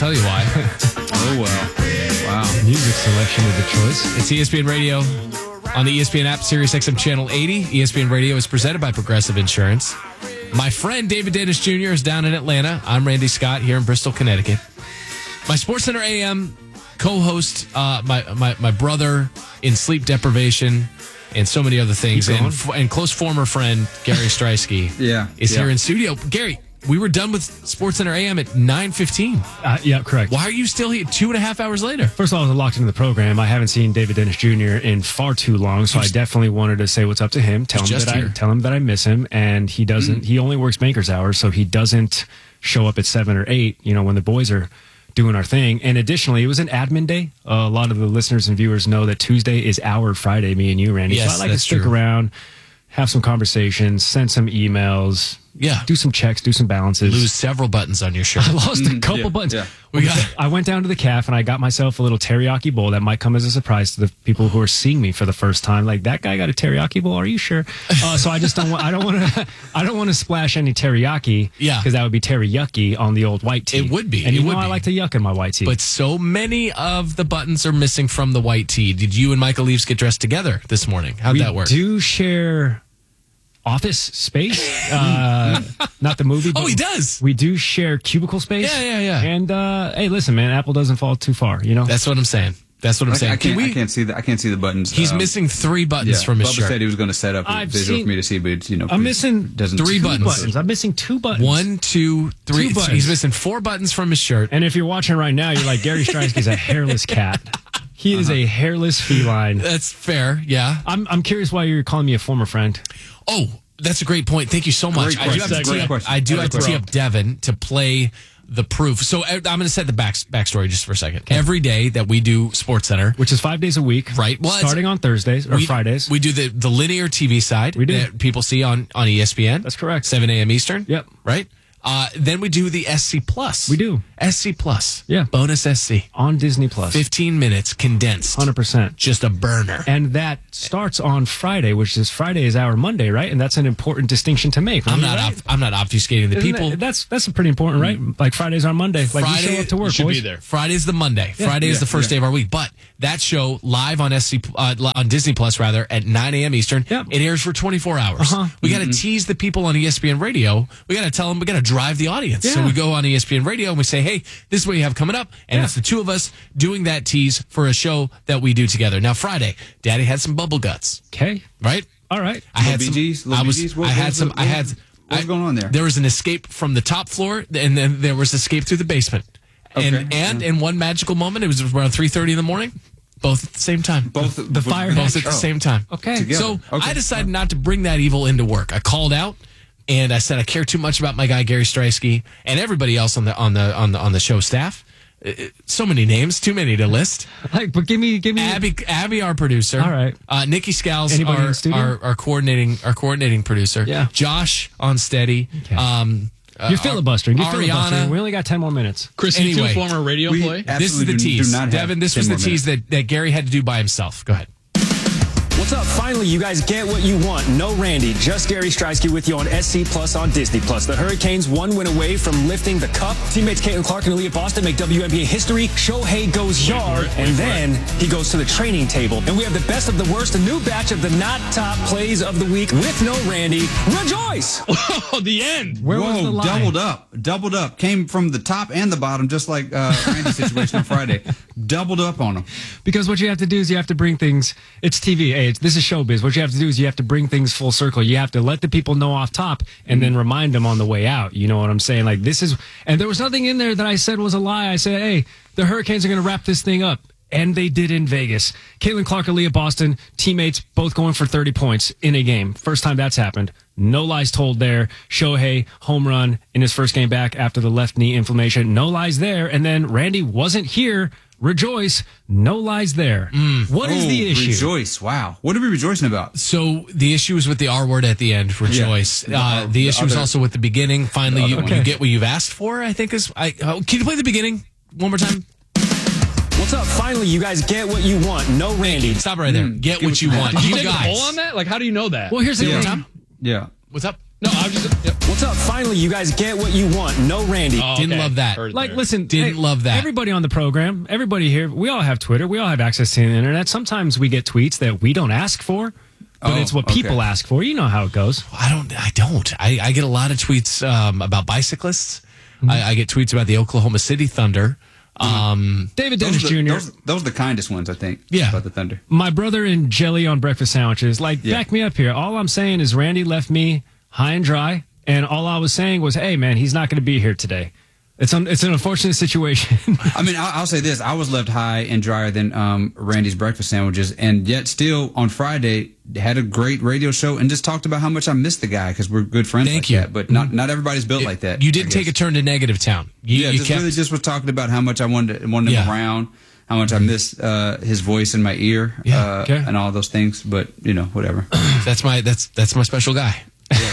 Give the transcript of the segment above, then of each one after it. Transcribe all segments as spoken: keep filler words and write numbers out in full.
tell you why. Oh, well. Wow. Music selection of the choice. It's E S P N Radio on the E S P N app, Sirius X M Channel eighty. E S P N Radio is presented by Progressive Insurance. My friend David Dennis Junior is down in Atlanta. I'm Randy Scott here in Bristol, Connecticut. My SportsCenter A M co-host, uh, my, my my brother in sleep deprivation and so many other things, and, and close former friend Gary Streisky yeah, is yeah. here in studio. Gary, we were done with SportsCenter A M at nine fifteen. Uh, yeah, correct. Why are you still here two and a half hours later? First of all, I was locked into the program. I haven't seen David Dennis Junior in far too long, so I definitely wanted to say what's up to him. Tell him just that here. I tell him that I miss him, and he doesn't. Mm. He only works banker's hours, so he doesn't show up at seven or eight. You know, when the boys are doing our thing. And additionally, it was an admin day. Uh, a lot of the listeners and viewers know that Tuesday is our Friday, me and you, Randy. Yes, so I like to that's stick true. around, have some conversations, send some emails. Yeah. Do some checks, do some balances. Lose several buttons on your shirt. I lost a couple yeah, buttons. yeah. We got, I went down to the calf and I got myself a little teriyaki bowl that might come as a surprise to the people who are seeing me for the first time. Like, that guy got a teriyaki bowl? Are you sure? Uh, so I just don't want. I don't want to. I don't want to splash any teriyaki. Yeah. Because that would be teriyaki on the old white tee. It would be. And It you would know I be. like to yuck in my white tee. but so many of the buttons are missing from the white tee. Did you and Michael Leaves get dressed together this morning? How'd we that work? do share office space. Uh, not the movie. But Oh, he does. We do share cubicle space. Yeah, yeah, yeah. And uh, hey, listen, man, Apple doesn't fall too far. You know. That's what I'm saying. That's what I'm Like, saying. I can't. Can we, I can't see the. I can't see the buttons. he's Um, missing three buttons yeah. from his Bubba shirt. said he was going to set up a I've visual seen- for me to see, but it's, you know, I'm it missing doesn't three two buttons. buttons. I'm missing two buttons. One, two, three. Two buttons. He's missing four buttons from his shirt. And if you're watching right now, you're like, Gary Streisky's a hairless cat. He is a hairless feline. That's fair. Yeah. I'm I'm curious why you're calling me a former friend. Oh, that's a great point. Thank you so much. Great I do have to question. tee Great up, question. I do Great have to tee question. up Devin to play the proof. So I- I'm going to set the back backstory just for a second. Every day that we do SportsCenter, Which is five days a week. Right. Well, it's- starting on Thursdays or we, Fridays. we do the, the linear T V side We do. that people see on, on E S P N. That's correct. seven a.m. Eastern. Yep. Right? Uh, then we do the S C Plus. We do. S C Plus. Yeah. Bonus S C. on Disney Plus. fifteen minutes condensed. one hundred percent. Just a burner. And that starts on Friday, which is Friday is our Monday, right? And that's an important distinction to make. I'm right? not ob- I'm not obfuscating the Isn't people. that- that's that's pretty important, right? Like Friday's our Monday. Like we show up to work, should boys. be there. Friday's the Monday. Friday is Yeah, the first yeah. day of our week. But that show live on S C uh, on Disney Plus rather at nine a.m. Eastern. Yep. It airs for twenty-four hours. Uh-huh. We got to tease the people on E S P N Radio. We got to tell them. We got to drive the audience. So Yeah. we go on E S P N Radio and we say, "Hey, this is what you have coming up," and Yeah. it's the two of us doing that tease for a show that we do together. Now Friday, Daddy had some bubble guts, Okay. right? All right. I had Little some. Bee Gees? Little I Bee was. Gees? What- I what had was some. it- I had. what was I- going on there? There was an escape from the top floor, and then there was escape through the basement. And Okay. and in one magical moment, it was around three thirty in the morning, both at the same time. Both The fire both hatch. at the Oh. same time. Okay. Together. So Okay. I decided not to bring that evil into work. I called out and I said I care too much about my guy Gary Streisky and everybody else on the on the on the on the show staff. Uh, So many names, too many to list. Like, but give me, give me. Abby, Abby, our producer. All right. Uh, Nikki Scals, Anybody in our, the studio? our our coordinating our coordinating producer. Yeah. Josh on steady. Okay. Um, uh, You're filibustering. You're Ariana. filibustering. We only got ten more minutes. Chris, you Anyway, two former radio we- play? Absolutely this is the do- do tease. not have Devin, this ten was the more tease that, that Gary had to do by himself. Go ahead. What's up? Finally, you guys get what you want. No Randy, just Gary Streisky with you on S C Plus on Disney Plus. The Hurricanes one win away from lifting the cup. Teammates Caitlin Clark and Aaliyah Boston make W N B A history. Shohei goes yard, and then he goes to the training table. And we have the best of the worst, a new batch of the not top plays of the week with no Randy. Rejoice! Oh, the end. Where was the Whoa, line? doubled up, doubled up. Came from the top and the bottom, just like uh, Randy's situation on Friday. Doubled up on him. Because what you have to do is you have to bring things. It's T V. Hey, it's, this is showbiz. What you have to do is you have to bring things full circle. You have to let the people know off top and then remind them on the way out. You know what I'm saying? Like, this is, and there was nothing in there that I said was a lie. I said, hey, the Hurricanes are going to wrap this thing up. And they did in Vegas. Caitlin Clark, Aaliyah Boston, teammates both going for thirty points in a game. First time that's happened. No lies told there. Shohei, home run in his first game back after the left knee inflammation. No lies there. And then Randy wasn't here. Rejoice. No lies there. What is Oh, the issue? Rejoice. Wow. What are we rejoicing about? So the issue is with the R word at the end, rejoice. Yeah. Uh, The- the the issue is other- also with the beginning. Finally, the you, other you one. get what you've asked for, I think is. I, uh, can you play the beginning one more time? What's up? Finally, you guys get what you want. No Randy. Stop right there. Get what you want. Did you You take a guys. poll on that? Like, how do you know that? Well, here's the One more thing. time. Yeah. What's up? No, I'm just. Yep. What's What's up? Finally, you guys get what you want. No Randy. Oh, Didn't love that. Like, there. listen, didn't hey, love that. Everybody on the program, everybody here, we all have Twitter. We all have access to the internet. Sometimes we get tweets that we don't ask for, but oh, it's what okay. people ask for. You know how it goes. I don't. I don't. I, I get a lot of tweets um, about bicyclists. Mm-hmm. I, I get tweets about the Oklahoma City Thunder. Um, David Dennis those Junior Those, those are the kindest ones, I think. Yeah. About the Thunder. My brother and jelly on breakfast sandwiches. Like, Yeah. back me up here. All I'm saying is Randy left me high and dry, and all I was saying was, hey, man, he's not going to be here today. It's un- it's an unfortunate situation. I mean, I'll, I'll say this. I was left high and drier than um, Randy's breakfast sandwiches, and yet still on Friday had a great radio show and just talked about how much I missed the guy because we're good friends Thank like you. that. But not not everybody's built It- like that. You didn't I take a guess. turn to negative town. You, Yeah, you just kept, really just was talking about how much I wanted, wanted Yeah. him around, how much I miss uh, his voice in my ear, Yeah, uh, okay. and all those things. But you know, whatever. That's my that's that's my special guy.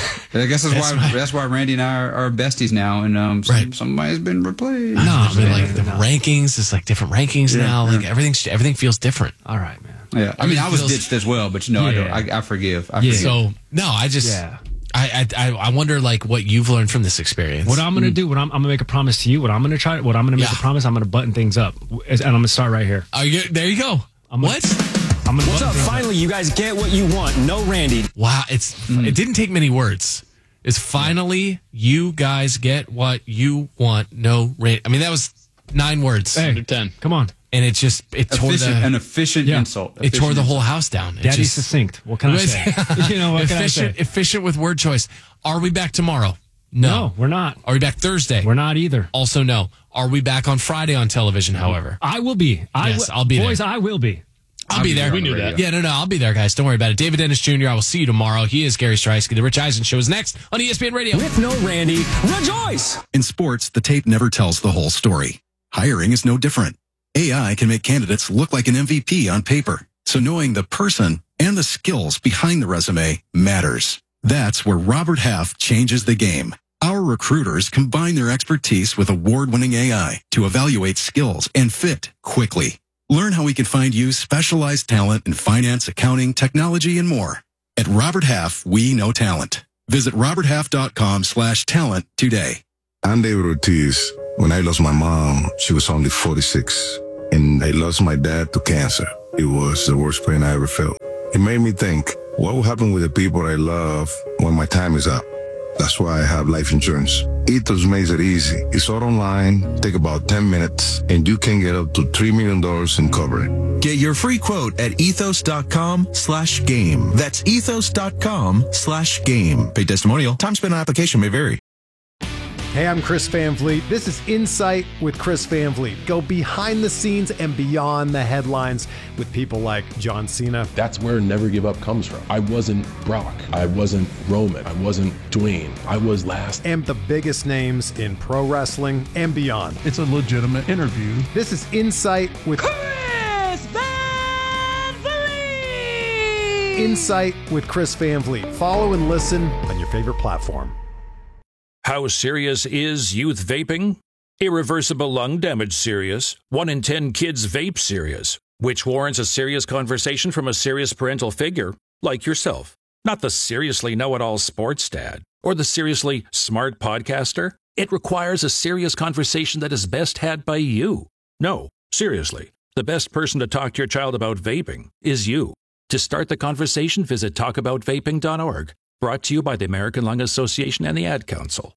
I guess that's, That's why my- that's why Randy and I are, are besties now, and um, some, Right. somebody's been replaced. No, I mean like the rankings. It's like different rankings Yeah, now. Like yeah. everything everything feels different. All right, man. Yeah, I mean, I was feels- ditched as well, but you know, Yeah. I don't. I, I forgive. I Yeah. forgive. So no, I just Yeah. I, I I I wonder like what you've learned from this experience. What I'm going to do, what I'm, I'm going to make a promise to you, what I'm going to try, what I'm going to make Yeah. a promise, I'm going to button things up. And I'm going to start right here. Oh, you, there you go. I'm gonna- what? I'm going to What's up? Finally, you guys get what you want. No Randy. Wow, it's it didn't take many words. It's finally you guys get what you want. No rate. I mean that was nine words. Hey, Under ten. Come on. And it just it tore efficient, the an efficient Yeah. insult. it tore Efficient the whole insult. house down. It Daddy's just- succinct. What can I say? You know, what can I efficient, say? efficient with word choice. Are we back tomorrow? No. No, we're not. Are we back Thursday? We're not either. Also, no. Are we back on Friday on television? However, I will be. I Yes, will- I'll be there. Boys, I will be. I'll be there. We knew that. Yeah, no, no, I'll be there, guys. Don't worry about it. David Dennis Junior I will see you tomorrow. He is Gary Streisky. The Rich Eisen Show is next on E S P N Radio. With no Randy. Rejoice! In sports, the tape never tells the whole story. Hiring is no different. A I can make candidates look like an M V P on paper. So knowing the person and the skills behind the resume matters. That's where Robert Half changes the game. Our recruiters combine their expertise with award-winning A I to evaluate skills and fit quickly. Learn how we can find you specialized talent in finance, accounting, technology, and more. At Robert Half, we know talent. Visit roberthalf.com slash talent today. I'm David Ortiz. When I lost my mom, she was only forty-six. And I lost my dad to cancer. It was the worst pain I ever felt. It made me think, what will happen with the people I love when my time is up? That's why I have life insurance. Ethos makes it easy. It's all online, take about ten minutes, and you can get up to three million dollars in coverage. Get your free quote at ethos.com slash game. That's ethos.com slash game. Pay testimonial. Time spent on application may vary. Hey, I'm Chris Van Vliet. This is Insight with Chris Van Vliet. Go behind the scenes and beyond the headlines with people like John Cena. That's where Never Give Up comes from. I wasn't Brock. I wasn't Roman. I wasn't Dwayne. I was last. And the biggest names in pro wrestling and beyond. It's a legitimate interview. This is Insight with Chris Van Vliet. Insight with Chris Van Vliet. Follow and listen on your favorite platform. How serious is youth vaping? Irreversible lung damage serious. One in ten kids vape serious, which warrants a serious conversation from a serious parental figure like yourself. Not the seriously know-it-all sports dad or the seriously smart podcaster. It requires a serious conversation that is best had by you. No, seriously, the best person to talk to your child about vaping is you. To start the conversation, visit talk about vaping dot org. Brought to you by the American Lung Association and the Ad Council.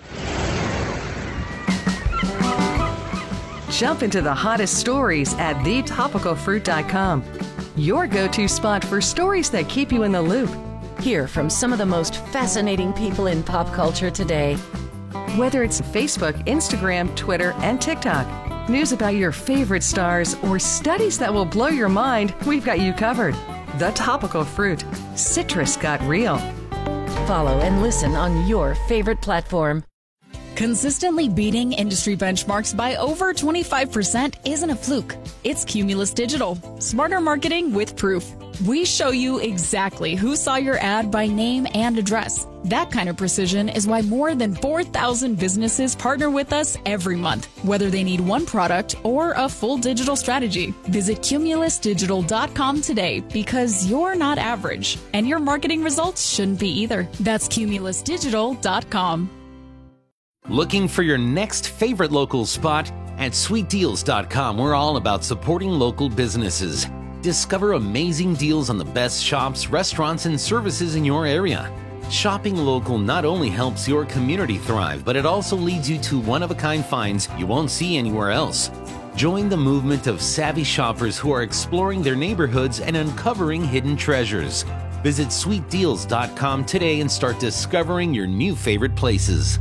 Jump into the hottest stories at the topical fruit dot com. Your go-to spot for stories that keep you in the loop. Hear from some of the most fascinating people in pop culture today. Whether it's Facebook, Instagram, Twitter, and TikTok, news about your favorite stars, or studies that will blow your mind, we've got you covered. The Topical Fruit. Citrus got real. Follow and listen on your favorite platform. Consistently beating industry benchmarks by over twenty-five percent isn't a fluke. It's Cumulus Digital. Smarter marketing with proof. We show you exactly who saw your ad by name and address. That kind of precision is why more than four thousand businesses partner with us every month, whether they need one product or a full digital strategy. Visit cumulus digital dot com today because you're not average, and your marketing results shouldn't be either. That's cumulus digital dot com. Looking for your next favorite local spot? At sweet deals dot com, we're all about supporting local businesses. Discover amazing deals on the best shops, restaurants, and services in your area. Shopping local not only helps your community thrive, but it also leads you to one-of-a-kind finds you won't see anywhere else. Join the movement of savvy shoppers who are exploring their neighborhoods and uncovering hidden treasures. Visit sweet deals dot com today and start discovering your new favorite places.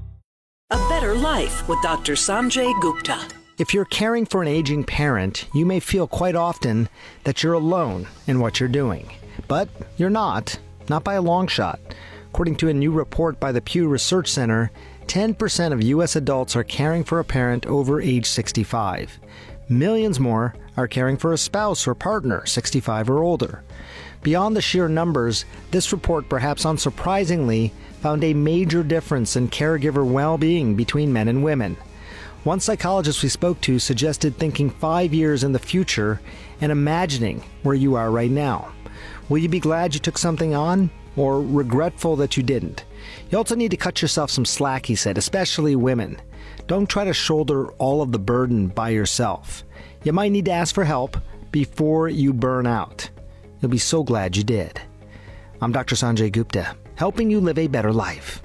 A Better Life with Doctor Sanjay Gupta. If you're caring for an aging parent, you may feel quite often that you're alone in what you're doing. But you're not, not by a long shot. According to a new report by the Pew Research Center, ten percent of U S adults are caring for a parent over age sixty-five. Millions more are caring for a spouse or partner sixty-five or older. Beyond the sheer numbers, this report, perhaps unsurprisingly, found a major difference in caregiver well-being between men and women. One psychologist we spoke to suggested thinking five years in the future and imagining where you are right now. Will you be glad you took something on, or regretful that you didn't? You also need to cut yourself some slack, he said, especially women. Don't try to shoulder all of the burden by yourself. You might need to ask for help before you burn out. You'll be so glad you did. I'm Doctor Sanjay Gupta, helping you live a better life.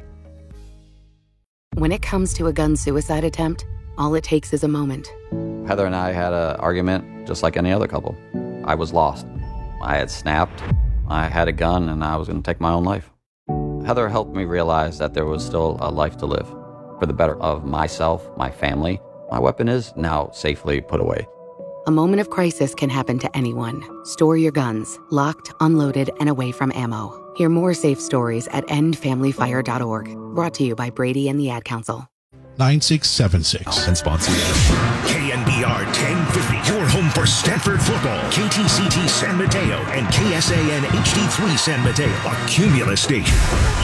When it comes to a gun suicide attempt, all it takes is a moment. Heather and I had an argument just like any other couple. I was lost. I had snapped. I had a gun and I was going to take my own life. Heather helped me realize that there was still a life to live for the better of myself, my family. My weapon is now safely put away. A moment of crisis can happen to anyone. Store your guns, locked, unloaded, and away from ammo. Hear more safe stories at end family fire dot org. Brought to you by Brady and the Ad Council. nine six seven six. And sponsored. K N B R ten fifty, your home for Stanford football. K T C T San Mateo and K S A N H D three San Mateo, a Cumulus station.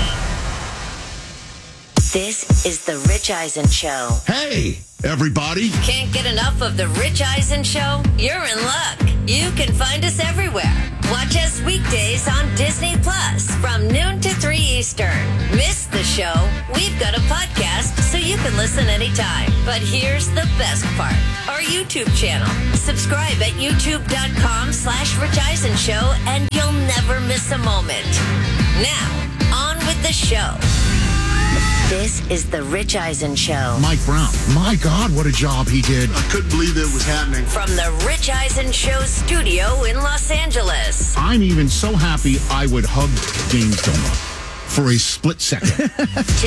This is The Rich Eisen Show. Hey, everybody. Can't get enough of The Rich Eisen Show? You're in luck. You can find us everywhere. Watch us weekdays on Disney Plus from noon to three Eastern. Miss the show? We've got a podcast so you can listen anytime. But here's the best part. Our YouTube channel. Subscribe at youtube.com slash Rich Eisen Show and you'll never miss a moment. Now, on with the show. This is The Rich Eisen Show. Mike Brown. My God, what a job he did. I couldn't believe it was happening. From The Rich Eisen Show studio in Los Angeles. I'm even so happy I would hug James Domer for a split second. To